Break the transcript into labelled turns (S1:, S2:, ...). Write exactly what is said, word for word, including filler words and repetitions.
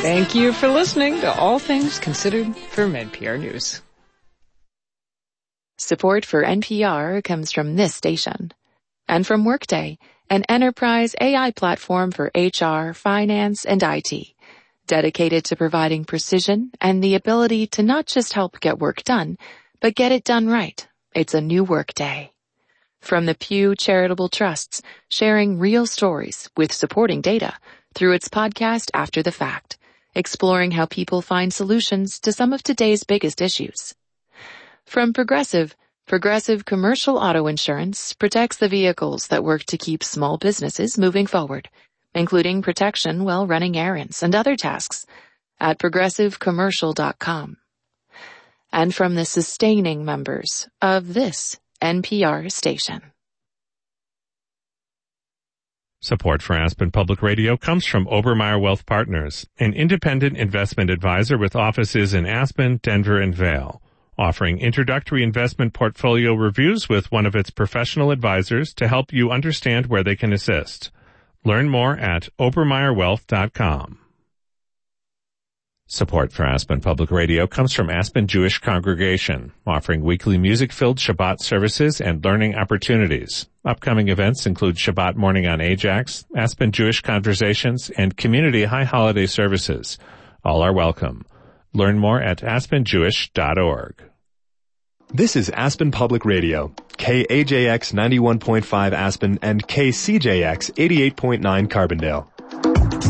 S1: Thank you for listening to All Things Considered from N P R News.
S2: Support for N P R comes from this station and from Workday, an enterprise A I platform for H R, finance, and I T, dedicated to providing precision and the ability to not just help get work done, but get it done right. It's a new Workday. From the Pew Charitable Trusts, sharing real stories with supporting data through its podcast After the Fact, exploring how people find solutions to some of today's biggest issues. From Progressive, Progressive Commercial Auto Insurance protects the vehicles that work to keep small businesses moving forward, including protection while running errands and other tasks at progressive commercial dot com. And from the sustaining members of this N P R station.
S3: Support for Aspen Public Radio comes from Obermeyer Wealth Partners, an independent investment advisor with offices in Aspen, Denver, and Vail, offering introductory investment portfolio reviews with one of its professional advisors to help you understand where they can assist. Learn more at obermeyer wealth dot com. Support for Aspen Public Radio comes from Aspen Jewish Congregation, offering weekly music-filled Shabbat services and learning opportunities. Upcoming events include Shabbat Morning on Ajax, Aspen Jewish Conversations, and Community High Holiday Services. All are welcome. Learn more at aspen jewish dot org.
S4: This is Aspen Public Radio, K A J X ninety-one point five Aspen and K C J X eighty-eight point nine Carbondale.